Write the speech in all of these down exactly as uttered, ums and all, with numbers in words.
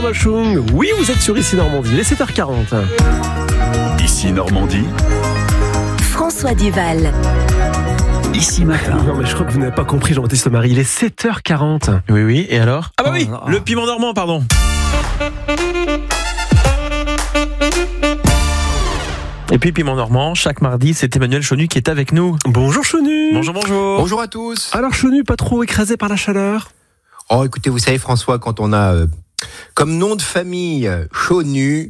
Bachung. Oui, vous êtes sur Ici Normandie, il est sept heures quarante. Ici Normandie. François Duval. Ici Matin. Non mais je crois que vous n'avez pas compris Jean-Baptiste Marie, il est sept heures quarante. Oui, oui, et alors? Ah bah oui, Oh, le piment normand, pardon. Et puis piment normand, chaque mardi, c'est Emmanuel Chenu qui est avec nous. Bonjour Chenu. Bonjour, bonjour. Bonjour à tous. Alors Chenu, pas trop écrasé par la chaleur? Oh, écoutez, vous savez François, quand on a euh, comme nom de famille euh, Chenu,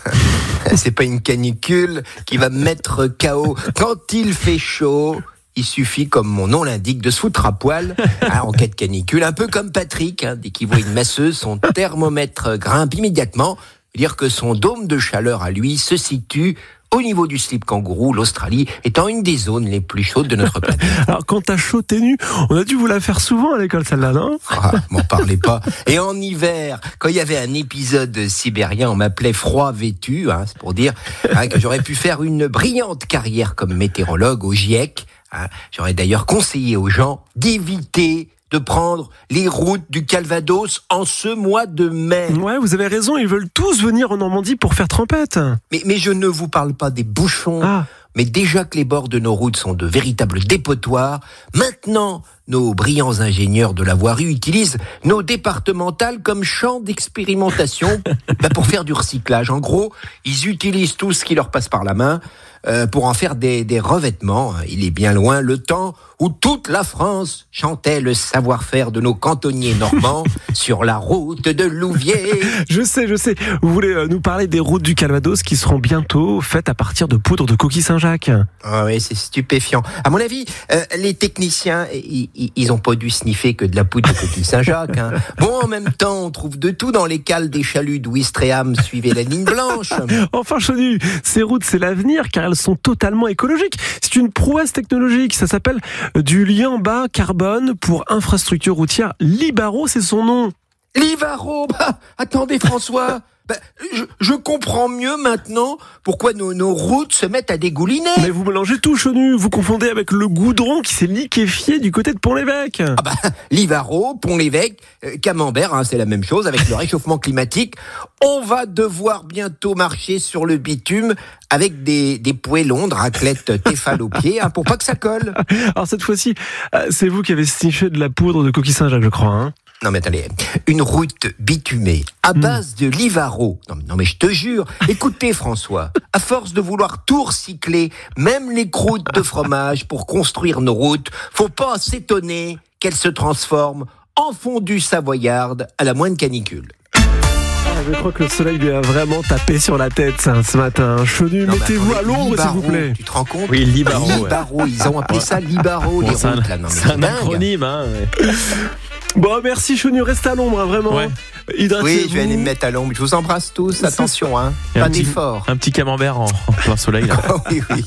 c'est pas une canicule qui va me mettre K O. Quand il fait chaud, il suffit, comme mon nom l'indique, de se foutre à poil hein, en cas de canicule. Un peu comme Patrick, hein, dès qu'il voit une masseuse, son thermomètre grimpe immédiatement. Dire que son dôme de chaleur à lui se situe au niveau du slip kangourou, l'Australie étant une des zones les plus chaudes de notre planète. Alors quand t'as chaud, t'es nu. On a dû vous la faire souvent à l'école celle-là, non? Ah, m'en parlez pas. Et en hiver, quand il y avait un épisode sibérien, on m'appelait froid vêtu, hein, c'est pour dire hein, que j'aurais pu faire une brillante carrière comme météorologue au GIEC. Hein. J'aurais d'ailleurs conseillé aux gens d'éviter de prendre les routes du Calvados en ce mois de mai. Ouais, vous avez raison, ils veulent tous venir en Normandie pour faire trempette. Mais, mais je ne vous parle pas des bouchons, Ah. mais déjà que les bords de nos routes sont de véritables dépotoirs, maintenant, nos brillants ingénieurs de la voirie utilisent nos départementales comme champ d'expérimentation bah pour faire du recyclage. En gros, ils utilisent tout ce qui leur passe par la main euh, pour en faire des, des revêtements. Il est bien loin le temps où toute la France chantait le savoir-faire de nos cantonniers normands sur la route de Louviers. Je sais, je sais. Vous voulez euh, nous parler des routes du Calvados qui seront bientôt faites à partir de poudre de coquille Saint-Jacques. Ah oui, c'est stupéfiant. À mon avis, euh, les techniciens, ils, ils ont pas dû sniffer que de la poudre de coquille Saint-Jacques. Hein. Bon, en même temps, on trouve de tout dans les cales des chaluts d'où Ouistreham suivait la ligne blanche. Enfin, Chenu, ces routes, c'est l'avenir car elles sont totalement écologiques. C'est une prouesse technologique. Ça s'appelle du lien bas carbone pour infrastructure routière. Libaro, c'est son nom. Livaro, bah, attendez François. Bah, je, je comprends mieux maintenant pourquoi nos, nos routes se mettent à dégouliner. Mais vous mélangez tout, Chenu. Vous confondez avec le goudron qui s'est liquéfié du côté de Pont-l'Évêque. Ah bah, Livaro, Pont-l'Évêque, euh, Camembert, hein, c'est la même chose avec le réchauffement climatique. On va devoir bientôt marcher sur le bitume avec des, des poêlons de raclette Tefal aux pieds hein, pour pas que ça colle. Alors cette fois-ci, euh, c'est vous qui avez sniffé de la poudre de coquille Saint-Jacques, je crois. Hein. Non mais attendez, une route bitumée à base de Livaro. Non, non mais je te jure, écoutez François, à force de vouloir tout recycler, même les croûtes de fromage pour construire nos routes, faut pas s'étonner qu'elles se transforment en fondue savoyarde à la moindre canicule. Je crois que le soleil lui a vraiment tapé sur la tête ça, ce matin. Chenu, Non, mais mettez-vous attendez, à l'ombre, s'il Libaro, vous plaît. Tu te rends compte? Oui, Libaro, ouais. Libaro, ils ont appelé ça Libaro, les Bon, c'est un, routes là. Non, mais c'est un dingue. acronyme, hein. Ouais. Bon, merci Chenu, restez à l'ombre, hein, vraiment. Ouais. Hydratez-vous. Oui, je vais aller me mettre à l'ombre. Je vous embrasse tous. Attention, hein. Et Pas un petit- d'effort. Un petit camembert en, en plein soleil, là. oui, oui.